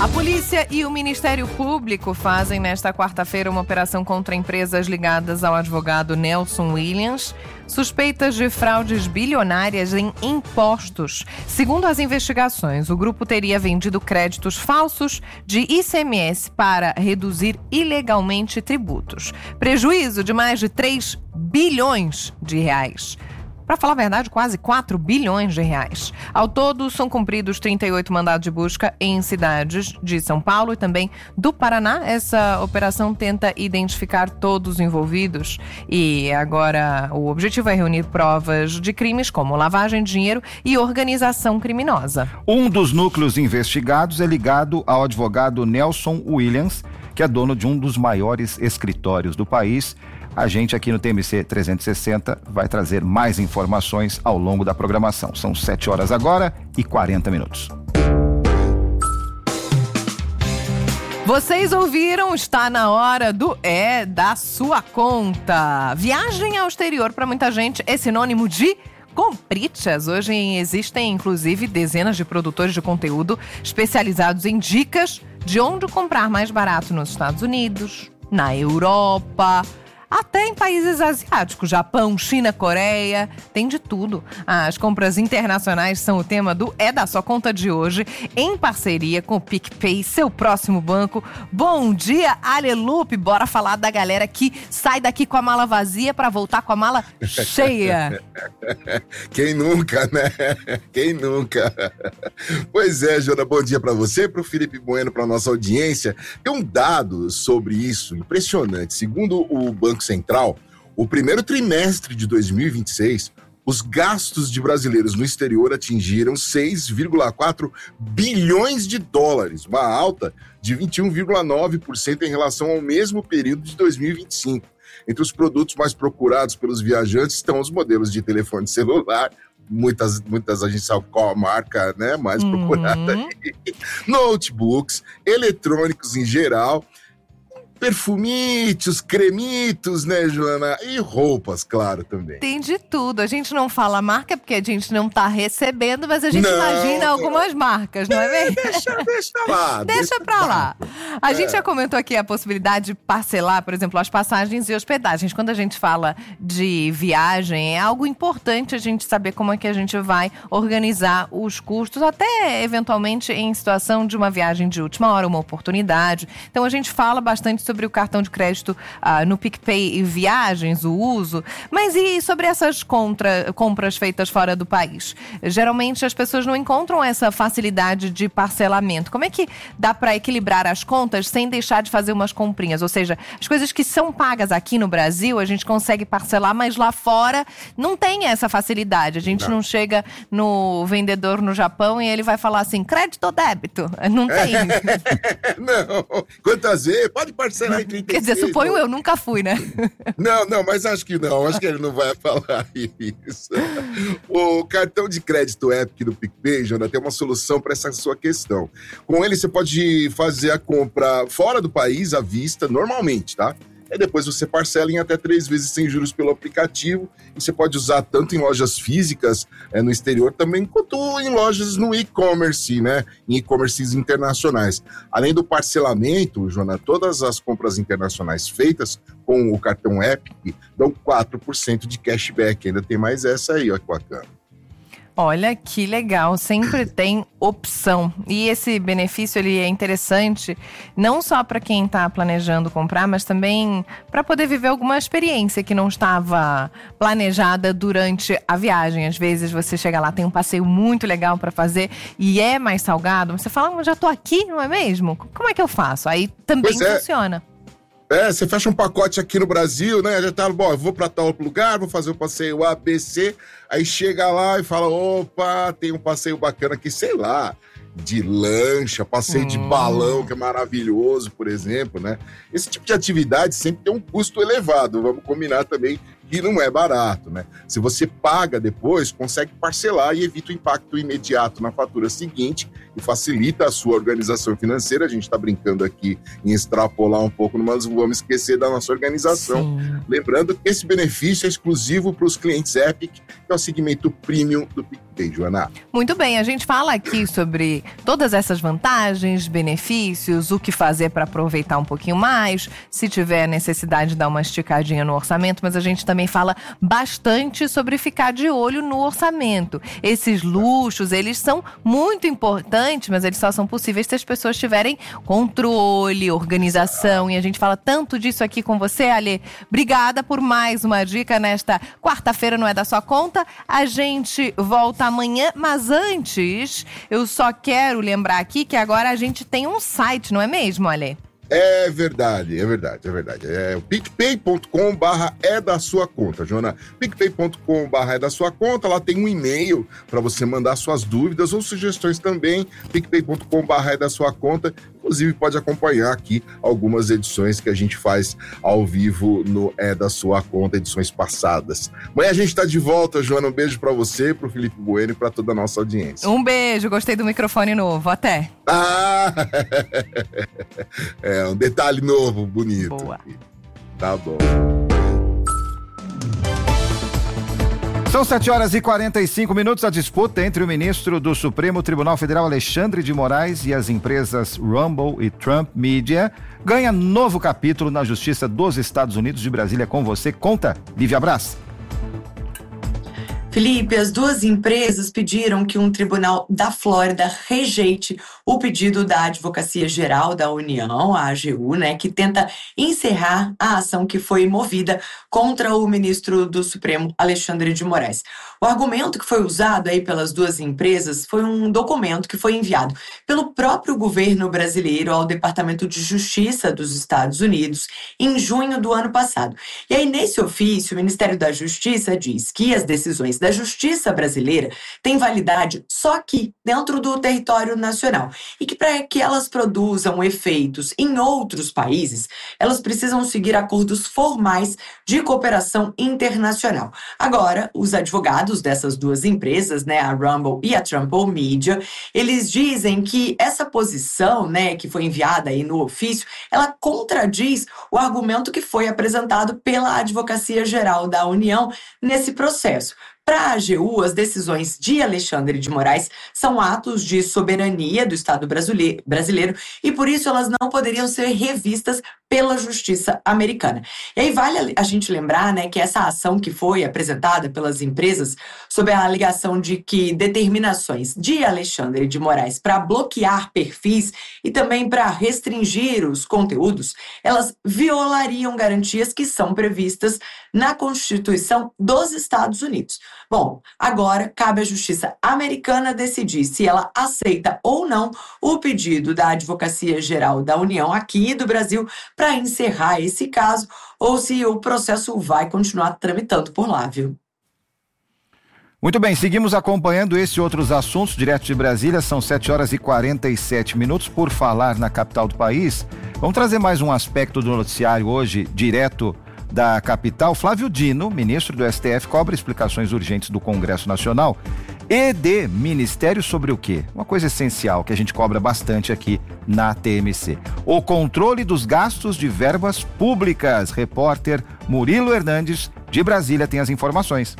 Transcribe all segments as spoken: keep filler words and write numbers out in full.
A polícia e o Ministério Público fazem nesta quarta-feira uma operação contra empresas ligadas ao advogado Nelson Williams, suspeitas de fraudes bilionárias em impostos. Segundo as investigações, o grupo teria vendido créditos falsos de I C M S para reduzir ilegalmente tributos. Prejuízo de mais de três bilhões de reais. Para falar a verdade, quase quatro bilhões de reais. Ao todo, são cumpridos trinta e oito mandados de busca em cidades de São Paulo e também do Paraná. Essa operação tenta identificar todos os envolvidos e agora o objetivo é reunir provas de crimes como lavagem de dinheiro e organização criminosa. Um dos núcleos investigados é ligado ao advogado Nelson Williams, que é dono de um dos maiores escritórios do país. A gente aqui no T M C trezentos e sessenta vai trazer mais informações ao longo da programação. São sete horas agora e quarenta minutos. Vocês ouviram, está na hora do É da Sua Conta. Viagem ao exterior para muita gente é sinônimo de comprichas. Hoje existem inclusive dezenas de produtores de conteúdo especializados em dicas de onde comprar mais barato nos Estados Unidos, na Europa, até em países asiáticos, Japão, China, Coreia, tem de tudo. As compras internacionais são o tema do É da Sua Conta de hoje, em parceria com o PicPay, seu próximo banco. Bom dia, Alelupe! Bora falar da galera que sai daqui com a mala vazia para voltar com a mala cheia. Quem nunca, né? Quem nunca? Pois é, Jona, bom dia para você, para o Felipe Bueno, para nossa audiência. Tem um dado sobre isso impressionante. Segundo o Banco Central, o primeiro trimestre de dois mil e vinte e seis, os gastos de brasileiros no exterior atingiram seis vírgula quatro bilhões de dólares, uma alta de vinte e um vírgula nove por cento em relação ao mesmo período de dois mil e vinte e cinco. Entre os produtos mais procurados pelos viajantes estão os modelos de telefone celular, muitas, muitas a gente sabe qual a marca, né, mais Uhum. procurada, notebooks, eletrônicos em geral, perfumitos, cremitos, né, Joana? E roupas, claro, também. Tem de tudo. A gente não fala marca porque a gente não tá recebendo, mas a gente Não, imagina não. algumas marcas, não é mesmo? Deixa, deixa lá. Deixa pra lá. A É. gente já comentou aqui a possibilidade de parcelar, por exemplo, as passagens e hospedagens. Quando a gente fala de viagem, é algo importante a gente saber como é que a gente vai organizar os custos, até eventualmente em situação de uma viagem de última hora, uma oportunidade. Então a gente fala bastante sobre o cartão de crédito ah, no PicPay e viagens, o uso. Mas e sobre essas contra, compras feitas fora do país? Geralmente as pessoas não encontram essa facilidade de parcelamento. Como é que dá para equilibrar as contas sem deixar de fazer umas comprinhas? Ou seja, as coisas que são pagas aqui no Brasil, a gente consegue parcelar, mas lá fora não tem essa facilidade. A gente não, não chega no vendedor no Japão e ele vai falar assim, crédito ou débito? Não tem. Não. Quantas vezes? Pode parcelar em trinta e seis. Quer dizer, suponho eu, nunca fui, né? Não, não, mas acho que não. Acho que ele não vai falar isso. O cartão de crédito Epic do PicPay, Jona, tem uma solução para essa sua questão. Com ele, você pode fazer a compra fora do país à vista, normalmente, tá? E depois você parcela em até três vezes sem juros pelo aplicativo. E você pode usar tanto em lojas físicas é, no exterior também, quanto em lojas no e-commerce, né? Em e-commerces internacionais. Além do parcelamento, Jona, todas as compras internacionais feitas com o cartão Epic dão quatro por cento de cashback. Ainda tem mais essa aí, ó, que bacana. Olha que legal, sempre tem opção. E esse benefício ele é interessante não só para quem está planejando comprar, mas também para poder viver alguma experiência que não estava planejada durante a viagem. Às vezes você chega lá, tem um passeio muito legal para fazer e é mais salgado. Você fala, já estou aqui, não é mesmo? Como é que eu faço? Aí também Pois é. funciona. É, você fecha um pacote aqui no Brasil, né? Já tá, bom, eu vou pra tal lugar, vou fazer o passeio A, B, C. Aí chega lá e fala, opa, tem um passeio bacana aqui, sei lá, de lancha, passeio hum. de balão, que é maravilhoso, por exemplo, né? Esse tipo de atividade sempre tem um custo elevado. Vamos combinar também E não é barato, né? Se você paga depois, consegue parcelar e evita o impacto imediato na fatura seguinte e facilita a sua organização financeira. A gente está brincando aqui em extrapolar um pouco, mas não vamos esquecer da nossa organização. Sim. Lembrando que esse benefício é exclusivo para os clientes Epic, que é o segmento premium do PicPay, Joana. Muito bem, a gente fala aqui sobre todas essas vantagens, benefícios, o que fazer para aproveitar um pouquinho mais, se tiver necessidade de dar uma esticadinha no orçamento, mas a gente também fala bastante sobre ficar de olho no orçamento. Esses luxos, eles são muito importantes, mas eles só são possíveis se as pessoas tiverem controle, organização, e a gente fala tanto disso aqui com você, Ale. Obrigada por mais uma dica nesta quarta-feira, não é da sua conta. A gente volta amanhã, mas antes, eu só quero lembrar aqui que agora a gente tem um site, não é mesmo, Ale? É verdade, é verdade, é verdade. É o picpay ponto com barra é da sua conta, Joana. picpay ponto com barra é da sua conta, lá tem um e-mail para você mandar suas dúvidas ou sugestões também. picpay ponto com barra é da sua conta. Inclusive, pode acompanhar aqui algumas edições que a gente faz ao vivo no É da Sua Conta, edições passadas. Amanhã a gente está de volta, Joana. Um beijo para você, para o Felipe Bueno e para toda a nossa audiência. Um beijo, gostei do microfone novo. Até. Ah! É, um detalhe novo, bonito. Boa. Tá bom. São sete horas e quarenta e cinco minutos. A disputa entre o ministro do Supremo Tribunal Federal, Alexandre de Moraes, e as empresas Rumble e Trump Media ganha novo capítulo na Justiça dos Estados Unidos. De Brasília com você, conta, Lívia Brás. Felipe, as duas empresas pediram que um tribunal da Flórida rejeite o pedido da Advocacia Geral da União, a AGU, né, que tenta encerrar a ação que foi movida contra o ministro do Supremo, Alexandre de Moraes. O argumento que foi usado aí pelas duas empresas foi um documento que foi enviado pelo próprio governo brasileiro ao Departamento de Justiça dos Estados Unidos em junho do ano passado. E aí, nesse ofício, o Ministério da Justiça diz que as decisões da Justiça brasileira têm validade só aqui, dentro do território nacional, e que para que elas produzam efeitos em outros países, elas precisam seguir acordos formais de cooperação internacional. Agora, os advogados dessas duas empresas, né, a Rumble e a Trump Media, eles dizem que essa posição, né, que foi enviada aí no ofício, ela contradiz o argumento que foi apresentado pela Advocacia Geral da União nesse processo. Para a AGU, as decisões de Alexandre de Moraes são atos de soberania do Estado brasileiro e, por isso, elas não poderiam ser revistas pela justiça americana. E aí vale a gente lembrar, né, que essa ação que foi apresentada pelas empresas sob a alegação de que determinações de Alexandre de Moraes para bloquear perfis e também para restringir os conteúdos, elas violariam garantias que são previstas na Constituição dos Estados Unidos. Bom, agora cabe à justiça americana decidir se ela aceita ou não o pedido da Advocacia Geral da União aqui do Brasil para encerrar esse caso ou se o processo vai continuar tramitando por lá, viu? Muito bem, seguimos acompanhando esse e outros assuntos direto de Brasília. São sete horas e quarenta e sete minutos. Por falar na capital do país, vamos trazer mais um aspecto do noticiário hoje, direto da capital. Flávio Dino, ministro do S T F, cobra explicações urgentes do Congresso Nacional e de Ministério sobre o quê? Uma coisa essencial que a gente cobra bastante aqui na T M C. O controle dos gastos de verbas públicas. Repórter Murilo Hernandes, de Brasília, tem as informações.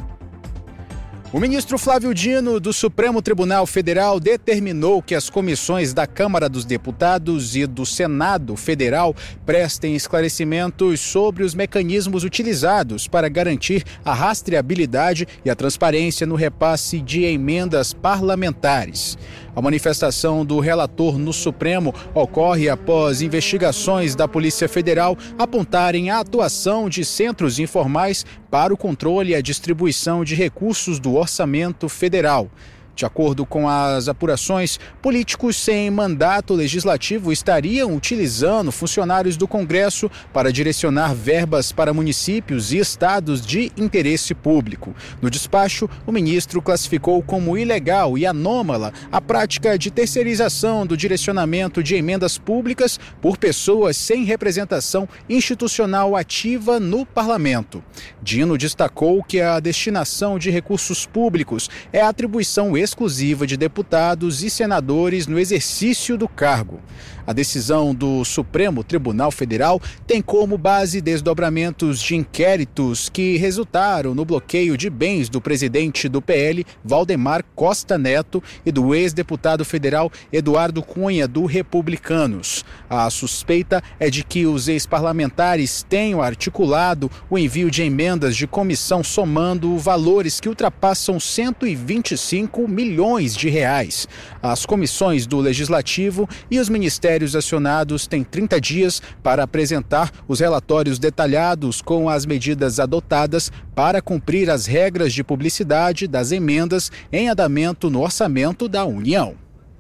O ministro Flávio Dino, do Supremo Tribunal Federal, determinou que as comissões da Câmara dos Deputados e do Senado Federal prestem esclarecimentos sobre os mecanismos utilizados para garantir a rastreabilidade e a transparência no repasse de emendas parlamentares. A manifestação do relator no Supremo ocorre após investigações da Polícia Federal apontarem a atuação de centros informais para o controle e a distribuição de recursos do orçamento federal. De acordo com as apurações, políticos sem mandato legislativo estariam utilizando funcionários do Congresso para direcionar verbas para municípios e estados de interesse público. No despacho, o ministro classificou como ilegal e anômala a prática de terceirização do direcionamento de emendas públicas por pessoas sem representação institucional ativa no parlamento. Dino destacou que a destinação de recursos públicos é a atribuição exclusiva de deputados e senadores no exercício do cargo. A decisão do Supremo Tribunal Federal tem como base desdobramentos de inquéritos que resultaram no bloqueio de bens do presidente do P L, Valdemar Costa Neto, e do ex-deputado federal Eduardo Cunha, do Republicanos. A suspeita é de que os ex-parlamentares tenham articulado o envio de emendas de comissão somando valores que ultrapassam cento e vinte e cinco milhões de reais. As comissões do Legislativo e os ministérios acionados têm trinta dias para apresentar os relatórios detalhados com as medidas adotadas para cumprir as regras de publicidade das emendas em andamento no orçamento da União.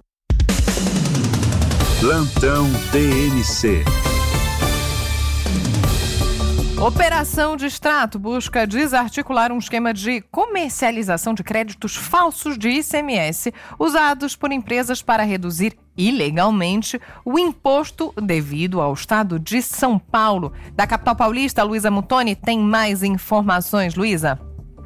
Plantão T N C. Operação de Extrato busca desarticular um esquema de comercialização de créditos falsos de I C M S usados por empresas para reduzir ilegalmente o imposto devido ao estado de São Paulo. Da capital paulista, Luísa Mutoni tem mais informações. Luísa.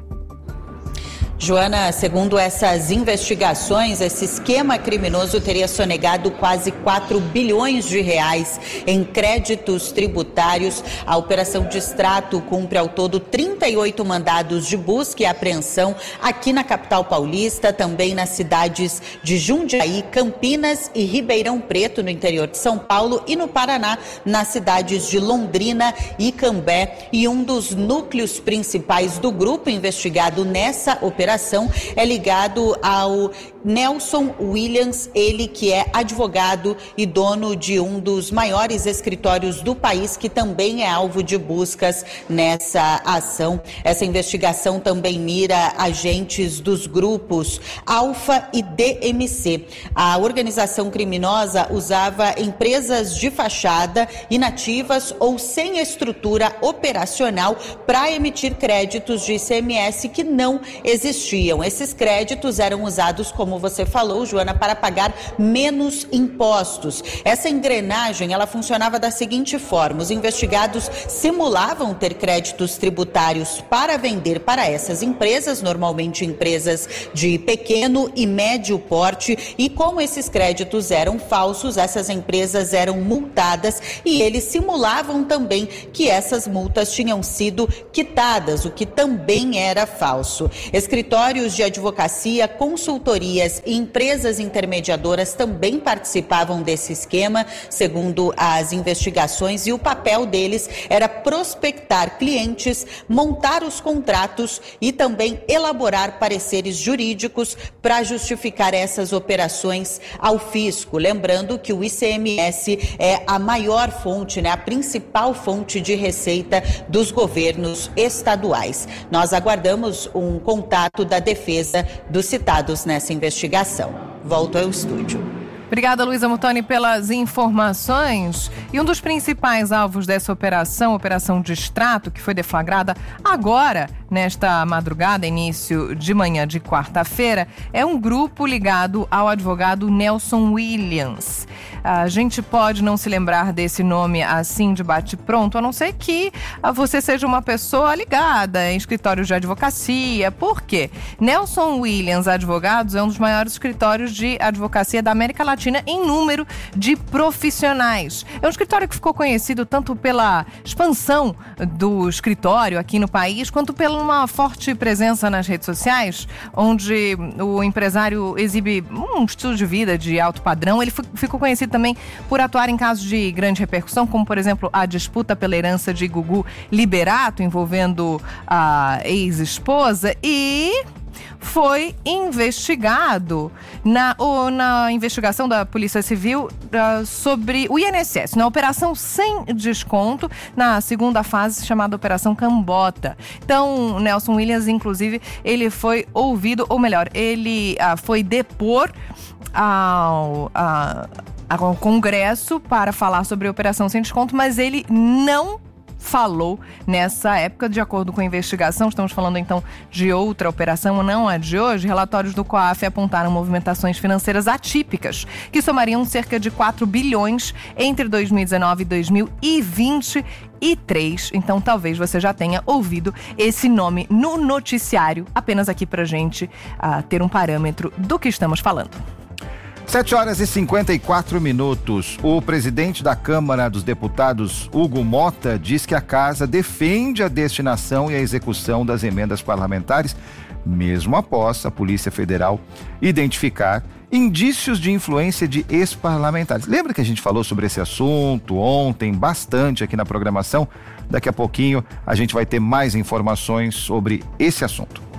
Joana, segundo essas investigações, esse esquema criminoso teria sonegado quase quatro bilhões de reais em créditos tributários. A operação de Extrato cumpre ao todo trinta e oito mandados de busca e apreensão aqui na capital paulista, também nas cidades de Jundiaí, Campinas e Ribeirão Preto, no interior de São Paulo, e no Paraná, nas cidades de Londrina e Cambé. E um dos núcleos principais do grupo investigado nessa operação é ligado ao Nelson Williams, ele que é advogado e dono de um dos maiores escritórios do país, que também é alvo de buscas nessa ação. Essa investigação também mira agentes dos grupos Alfa e D M C. A organização criminosa usava empresas de fachada, inativas ou sem estrutura operacional para emitir créditos de I C M S que não existiam. Esses créditos eram usados, como você falou, Joana, para pagar menos impostos. Essa engrenagem, ela funcionava da seguinte forma: os investigados simulavam ter créditos tributários para vender para essas empresas, normalmente empresas de pequeno e médio porte, e como esses créditos eram falsos, essas empresas eram multadas e eles simulavam também que essas multas tinham sido quitadas, o que também era falso. Escritórios de advocacia, consultorias e empresas intermediadoras também participavam desse esquema, segundo as investigações, e o papel deles era prospectar clientes, montar os contratos e também elaborar pareceres jurídicos para justificar essas operações ao fisco. Lembrando que o I C M S é a maior fonte, né, a principal fonte de receita dos governos estaduais. Nós aguardamos um contato da defesa dos citados nessa investigação. Volto ao estúdio. Obrigada, Luísa Mutoni, pelas informações. E um dos principais alvos dessa operação, Operação de Extrato, que foi deflagrada agora, nesta madrugada, início de manhã de quarta-feira, é um grupo ligado ao advogado Nelson Williams. A gente pode não se lembrar desse nome assim de bate-pronto, a não ser que você seja uma pessoa ligada em escritórios de advocacia. Por quê? Nelson Williams Advogados é um dos maiores escritórios de advocacia da América Latina em número de profissionais. É um escritório que ficou conhecido tanto pela expansão do escritório aqui no país, quanto pela uma forte presença nas redes sociais, onde o empresário exibe um estilo de vida de alto padrão. Ele ficou conhecido também por atuar em casos de grande repercussão, como, por exemplo, a disputa pela herança de Gugu Liberato, envolvendo a ex-esposa, e foi investigado na, ou, na investigação da Polícia Civil uh, sobre o I N S S, na Operação Sem Desconto, na segunda fase chamada Operação Cambota. Então, Nelson Williams, inclusive, ele foi ouvido, ou melhor, ele uh, foi depor ao... Uh, ao Congresso para falar sobre a Operação Sem Desconto, mas ele não falou nessa época, de acordo com a investigação. Estamos falando então de outra operação, não a de hoje. Relatórios do COAF apontaram movimentações financeiras atípicas, que somariam cerca de quatro bilhões entre dois mil e dezenove e dois mil e vinte e três. Então talvez você já tenha ouvido esse nome no noticiário, apenas aqui pra gente uh, ter um parâmetro do que estamos falando. sete horas e cinquenta e quatro minutos. O presidente da Câmara dos Deputados, Hugo Mota, diz que a casa defende a destinação e a execução das emendas parlamentares, mesmo após a Polícia Federal identificar indícios de influência de ex-parlamentares. Lembra que a gente falou sobre esse assunto ontem, bastante aqui na programação? Daqui a pouquinho a gente vai ter mais informações sobre esse assunto.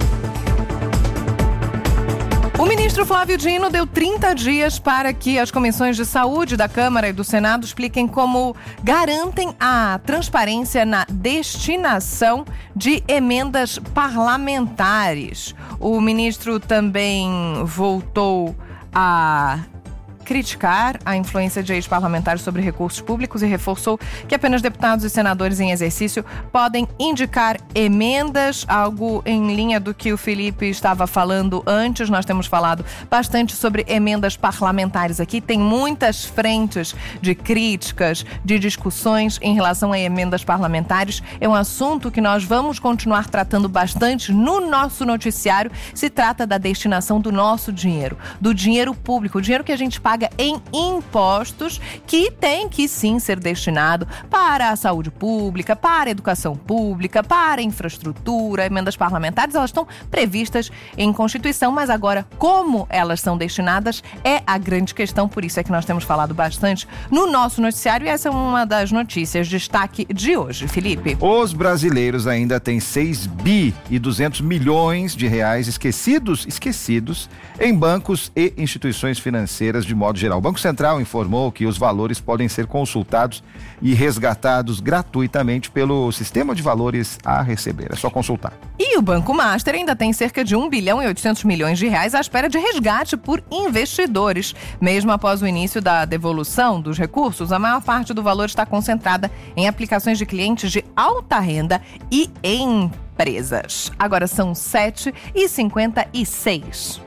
O ministro Flávio Dino deu trinta dias para que as comissões de saúde da Câmara e do Senado expliquem como garantem a transparência na destinação de emendas parlamentares. O ministro também voltou a criticar a influência de ex-parlamentares sobre recursos públicos e reforçou que apenas deputados e senadores em exercício podem indicar emendas, algo em linha do que o Felipe estava falando antes. Nós temos falado bastante sobre emendas parlamentares aqui. Tem muitas frentes de críticas, de discussões em relação a emendas parlamentares. É um assunto que nós vamos continuar tratando bastante no nosso noticiário. Se trata da destinação do nosso dinheiro, do dinheiro público, o dinheiro que a gente paga em impostos, que tem que sim ser destinado para a saúde pública, para a educação pública, para a infraestrutura. Emendas parlamentares, elas estão previstas em Constituição, mas agora como elas são destinadas é a grande questão. Por isso é que nós temos falado bastante no nosso noticiário e essa é uma das notícias de destaque de hoje. Felipe. Os brasileiros ainda têm seis bi e duzentos milhões de reais esquecidos, esquecidos em bancos e instituições financeiras de modo geral. O Banco Central informou que os valores podem ser consultados e resgatados gratuitamente pelo sistema de valores a receber. É só consultar. E o Banco Master ainda tem cerca de um bilhão e oitocentos milhões de reais à espera de resgate por investidores. Mesmo após o início da devolução dos recursos, a maior parte do valor está concentrada em aplicações de clientes de alta renda e empresas. Agora são sete e cinquenta e seis.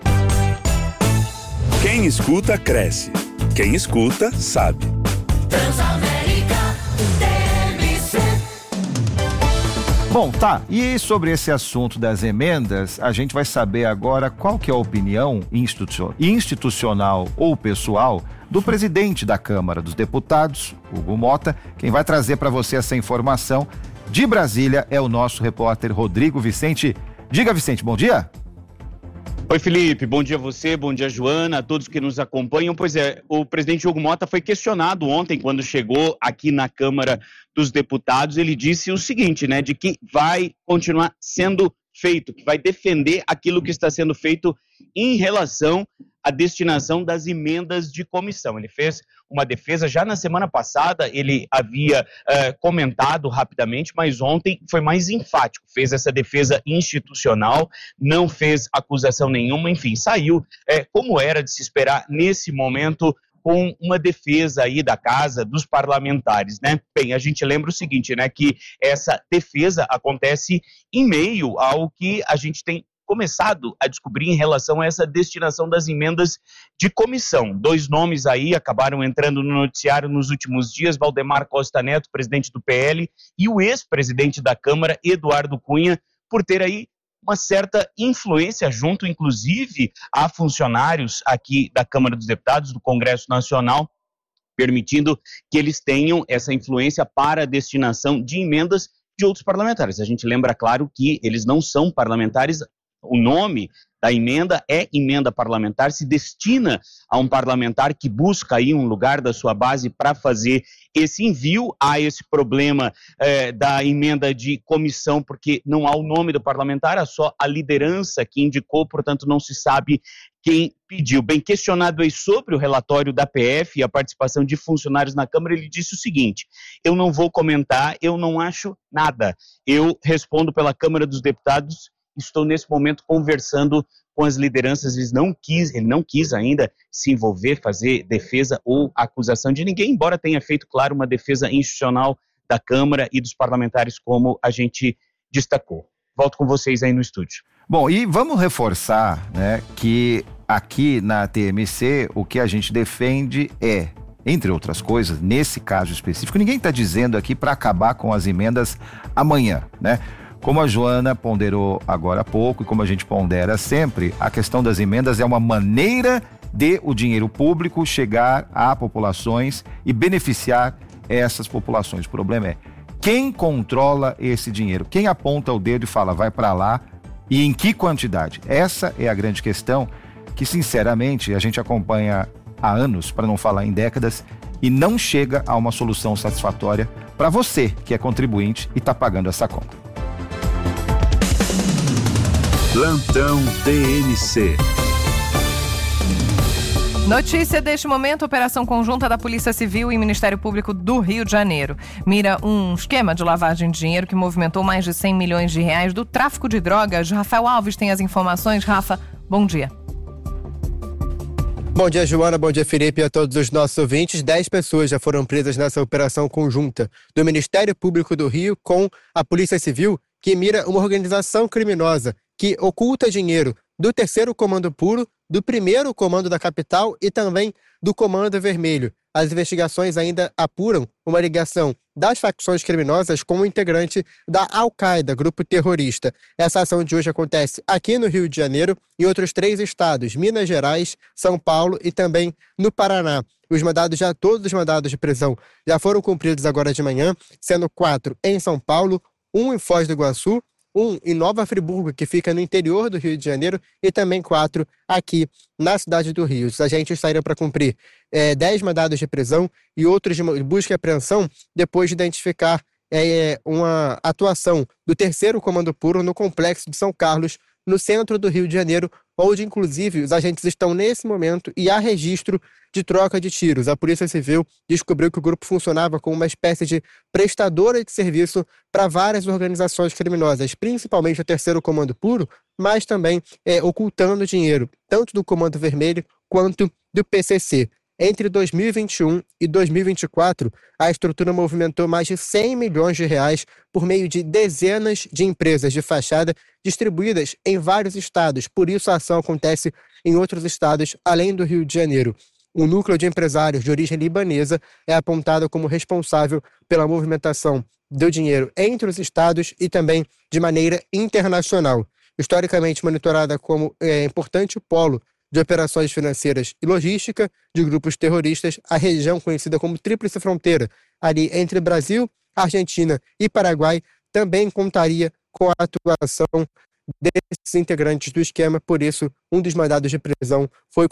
Quem escuta, cresce. Quem escuta, sabe. Transamérica T M C. Bom, tá. E sobre esse assunto das emendas, a gente vai saber agora qual que é a opinião institucional ou pessoal do presidente da Câmara dos Deputados, Hugo Mota. Quem vai trazer para você essa informação de Brasília é o nosso repórter Rodrigo Vicente. Diga, Vicente, bom dia. Oi, Felipe, bom dia a você, bom dia, Joana, a todos que nos acompanham. Pois é, o presidente Hugo Mota foi questionado ontem quando chegou aqui na Câmara dos Deputados. Ele disse o seguinte, né, de que vai continuar sendo feito, que vai defender aquilo que está sendo feito em relação à destinação das emendas de comissão. Ele fez uma defesa já na semana passada, ele havia uh, comentado rapidamente, mas ontem foi mais enfático, fez essa defesa institucional, não fez acusação nenhuma, enfim, saiu uh, como era de se esperar nesse momento, com uma defesa aí da casa dos parlamentares, né? Bem, a gente lembra o seguinte, né, que essa defesa acontece em meio ao que a gente tem começado a descobrir em relação a essa destinação das emendas de comissão. Dois nomes aí acabaram entrando no noticiário nos últimos dias, Valdemar Costa Neto, presidente do P L, e o ex-presidente da Câmara, Eduardo Cunha, por ter aí uma certa influência junto, inclusive, a funcionários aqui da Câmara dos Deputados, do Congresso Nacional, permitindo que eles tenham essa influência para a destinação de emendas de outros parlamentares. A gente lembra, claro, que eles não são parlamentares. O nome da emenda é emenda parlamentar, se destina a um parlamentar que busca aí um lugar da sua base para fazer esse envio. Há esse problema é, da emenda de comissão, porque não há o nome do parlamentar, há só a liderança que indicou, portanto não se sabe quem pediu. Bem, questionado aí sobre o relatório da P F e a participação de funcionários na Câmara, ele disse o seguinte: eu não vou comentar, eu não acho nada. Eu respondo pela Câmara dos Deputados, estou nesse momento conversando com as lideranças, ele não quis, ele não quis ainda se envolver, fazer defesa ou acusação de ninguém, embora tenha feito, claro, uma defesa institucional da Câmara e dos parlamentares, como a gente destacou. Volto com vocês aí no estúdio. Bom, e vamos reforçar, né, que aqui na T M C o que a gente defende é, entre outras coisas, nesse caso específico, ninguém está dizendo aqui para acabar com as emendas amanhã, né? Como a Joana ponderou agora há pouco e como a gente pondera sempre, a questão das emendas é uma maneira de o dinheiro público chegar a populações e beneficiar essas populações. O problema é quem controla esse dinheiro, quem aponta o dedo e fala vai para lá e em que quantidade. Essa é a grande questão que, sinceramente, a gente acompanha há anos, para não falar em décadas, e não chega a uma solução satisfatória para você que é contribuinte e está pagando essa conta. Plantão T M C. Notícia deste momento: operação conjunta da Polícia Civil e Ministério Público do Rio de Janeiro mira um esquema de lavagem de dinheiro que movimentou mais de cem milhões de reais do tráfico de drogas. Rafael Alves tem as informações. Rafa, bom dia. Bom dia, Joana. Bom dia, Felipe, e a todos os nossos ouvintes. Dez pessoas já foram presas nessa operação conjunta do Ministério Público do Rio com a Polícia Civil, que mira uma organização criminosa que oculta dinheiro do terceiro comando puro, do primeiro comando da capital e também do comando vermelho. As investigações ainda apuram uma ligação das facções criminosas com o integrante da Al-Qaeda, grupo terrorista. Essa ação de hoje acontece aqui no Rio de Janeiro e outros três estados, Minas Gerais, São Paulo e também no Paraná. Os mandados já, todos os mandados de prisão já foram cumpridos agora de manhã, sendo quatro em São Paulo, um em Foz do Iguaçu, um em Nova Friburgo, que fica no interior do Rio de Janeiro, e também quatro aqui na cidade do Rio. Os agentes saíram para cumprir é, dez mandados de prisão e outros de busca e apreensão depois de identificar é, uma atuação do terceiro comando puro no complexo de São Carlos, no centro do Rio de Janeiro, onde inclusive os agentes estão nesse momento e há registro de troca de tiros. A Polícia Civil descobriu que o grupo funcionava como uma espécie de prestadora de serviço para várias organizações criminosas, principalmente o terceiro comando puro, mas também é, ocultando dinheiro, tanto do comando vermelho quanto do P C C. Entre dois mil e vinte e um e dois mil e vinte e quatro, a estrutura movimentou mais de cem milhões de reais por meio de dezenas de empresas de fachada distribuídas em vários estados. Por isso, a ação acontece em outros estados, além do Rio de Janeiro. O núcleo de empresários de origem libanesa é apontado como responsável pela movimentação do dinheiro entre os estados e também de maneira internacional. Historicamente monitorada como é, importante polo de operações financeiras e logística de grupos terroristas, a região conhecida como Tríplice Fronteira, ali entre Brasil, Argentina e Paraguai, também contaria com a atuação desses integrantes do esquema. Por isso, um dos mandados de prisão foi